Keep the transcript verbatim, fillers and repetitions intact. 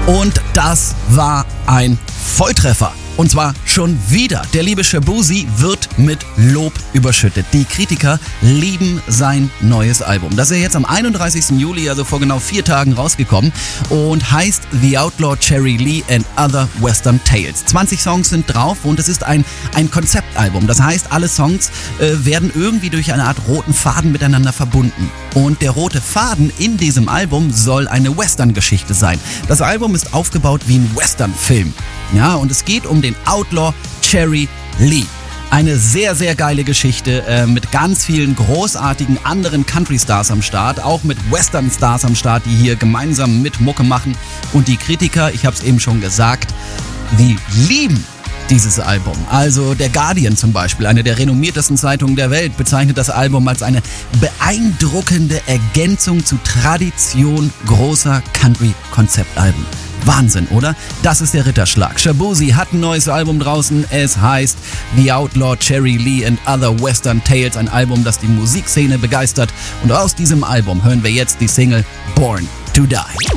Und das war ein Volltreffer. Und zwar schon wieder. Der liebe Shaboozey wird mit Lob überschüttet. Die Kritiker lieben sein neues Album. Das ist ja jetzt am einunddreißigsten Juli, also vor genau vier Tagen rausgekommen und heißt The Outlaw Cherry Lee and Other Western Tales. zwanzig Songs sind drauf und es ist ein, ein Konzeptalbum. Das heißt, alle Songs äh, werden irgendwie durch eine Art roten Faden miteinander verbunden. Und der rote Faden in diesem Album soll eine Western-Geschichte sein. Das Album ist aufgebaut wie ein Western-Film. Ja, und es geht um den Outlaw Cherry Lee. Eine sehr, sehr geile Geschichte äh, mit ganz vielen großartigen anderen Country-Stars am Start, auch mit Western-Stars am Start, die hier gemeinsam mit Mucke machen. Und die Kritiker, ich habe es eben schon gesagt, die lieben dieses Album. Also der Guardian zum Beispiel, eine der renommiertesten Zeitungen der Welt, bezeichnet das Album als eine beeindruckende Ergänzung zu Tradition großer Country-Konzeptalben. Wahnsinn, oder? Das ist der Ritterschlag. Shaboozey hat ein neues Album draußen. Es heißt The Outlaw Cherry Lee and Other Western Tales. Ein Album, das die Musikszene begeistert. Und aus diesem Album hören wir jetzt die Single Born to Die.